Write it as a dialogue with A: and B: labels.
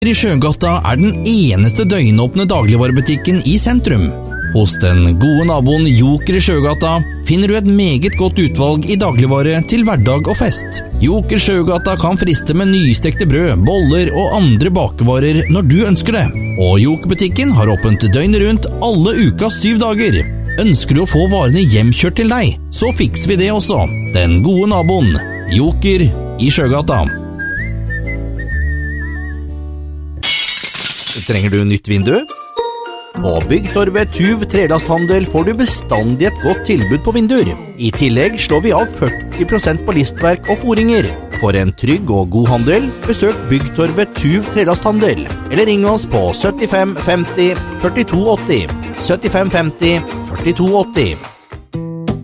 A: I Sjøgata den eneste døgnåpne dagligvarebutikken I sentrum. Hos den gode naboen Joker I Sjøgata finner du et meget godt utvalg I dagligvare til hverdag og fest. Joker Sjøgata kan friste med nystekte brød, boller og andre bakevarer når du ønsker det. Og Joker-butikken har åpent døgnet rundt alle ukas 7 dager. Ønsker du å få varene hjemkjørt til deg, så fikser vi det også. Den gode naboen, Joker I Sjøgata. Trenger du nytt vindu? På Byggtorvet Tuv Trelasthandel får du bestandig et godt tilbud på vinduer. I tillegg slår vi av 40% på listverk og foringer. For en trygg og god handel, besøk Byggtorvet Tuv Trelasthandel. Eller ring oss på 75 50 42 80. 75 50 42 80.